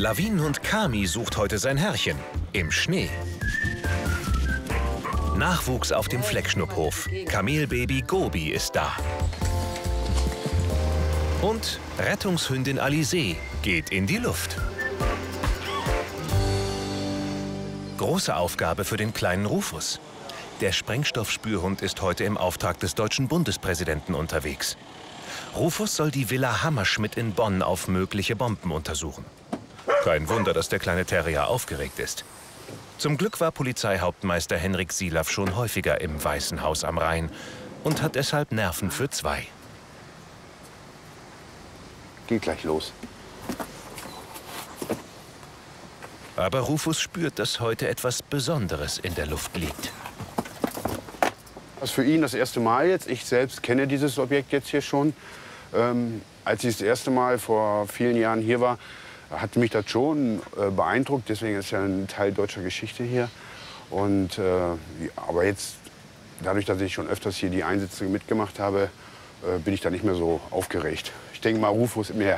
Lawinenhund Kami sucht heute sein Herrchen im Schnee. Nachwuchs auf dem Fleckschnupphof. Kamelbaby Gobi ist da. Und Rettungshündin Alizée geht in die Luft. Große Aufgabe für den kleinen Rufus. Der Sprengstoffspürhund ist heute im Auftrag des deutschen Bundespräsidenten unterwegs. Rufus soll die Villa Hammerschmidt in Bonn auf mögliche Bomben untersuchen. Kein Wunder, dass der kleine Terrier aufgeregt ist. Zum Glück war Polizeihauptmeister Henrik Silaf schon häufiger im Weißen Haus am Rhein und hat deshalb Nerven für zwei. Geht gleich los. Aber Rufus spürt, dass heute etwas Besonderes in der Luft liegt. Das ist für ihn das erste Mal jetzt. Ich selbst kenne dieses Objekt jetzt hier schon. Als ich das erste Mal vor vielen Jahren hier war, hat mich das schon beeindruckt. Deswegen ist ja ein Teil deutscher Geschichte hier. Und, aber jetzt, dadurch, dass ich schon öfters hier die Einsätze mitgemacht habe, bin ich da nicht mehr so aufgeregt. Ich denke mal, Rufus mehr.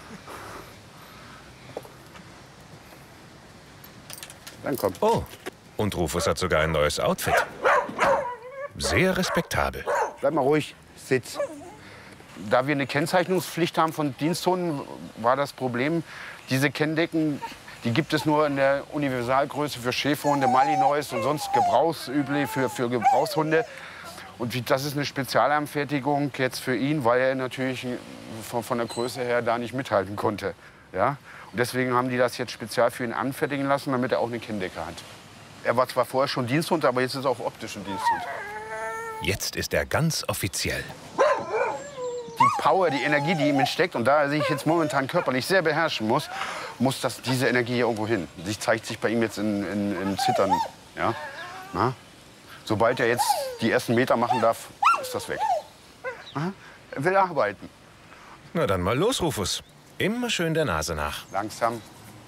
Dann komm. Oh, und Rufus hat sogar ein neues Outfit. Sehr respektabel. Bleib mal ruhig, sitz. Da wir eine Kennzeichnungspflicht haben von Diensthunden, war das Problem, diese Kenndecken, die gibt es nur in der Universalgröße für Schäferhunde, Malinois und sonst gebrauchsüblich für Gebrauchshunde. Und das ist eine Spezialanfertigung jetzt für ihn, weil er natürlich von der Größe her da nicht mithalten konnte. Ja? Und deswegen haben die das jetzt spezial für ihn anfertigen lassen, damit er auch eine Kenndecke hat. Er war zwar vorher schon Diensthund, aber jetzt ist er auch optisch ein Diensthund. Jetzt ist er ganz offiziell. Die Power, die Energie, die ihm steckt, und da er sich jetzt momentan körperlich sehr beherrschen muss, diese Energie hier irgendwo hin. Sie zeigt sich bei ihm jetzt im Zittern. Ja? Na? Sobald er jetzt die ersten Meter machen darf, ist das weg. Aha. Er will arbeiten. Na dann mal los, Rufus. Immer schön der Nase nach. Langsam.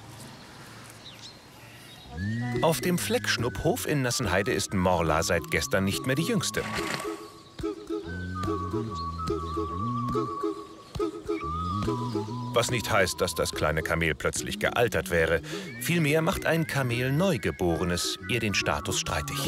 Auf dem Fleckschnupphof in Nassenheide ist Morla seit gestern nicht mehr die Jüngste. Was nicht heißt, dass das kleine Kamel plötzlich gealtert wäre. Vielmehr macht ein Kamel-Neugeborenes ihr den Status streitig.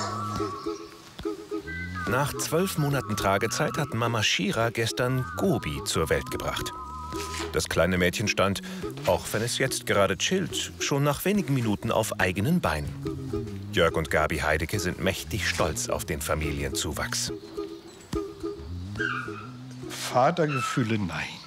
Nach 12 Monaten Tragezeit hat Mama Shira gestern Gobi zur Welt gebracht. Das kleine Mädchen stand, auch wenn es jetzt gerade chillt, schon nach wenigen Minuten auf eigenen Beinen. Jörg und Gabi Heidecke sind mächtig stolz auf den Familienzuwachs. Vatergefühle, nein.